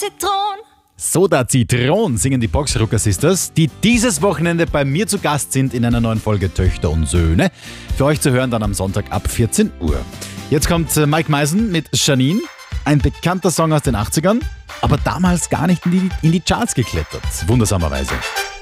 Zitron. Soda Zitron singen die Boxrucker Sisters, die dieses Wochenende bei mir zu Gast sind in einer neuen Folge Töchter und Söhne. Für euch zu hören dann am Sonntag ab 14 Uhr. Jetzt kommt Mike Meisen mit Janine, ein bekannter Song aus den 80ern, aber damals gar nicht in die Charts geklettert, wundersamerweise.